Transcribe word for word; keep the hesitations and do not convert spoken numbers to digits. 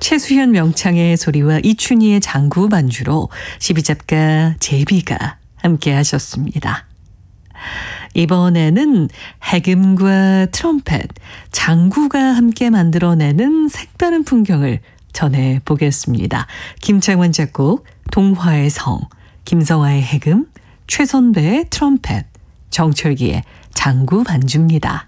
최수현 명창의 소리와 이춘희의 장구 반주로 시비작가 제비가 함께 하셨습니다. 이번에는 해금과 트럼펫, 장구가 함께 만들어내는 색다른 풍경을 전해보겠습니다. 김창완 작곡, 동화의 성, 김성아의 해금, 최선배의 트럼펫, 정철기의 장구 반주입니다.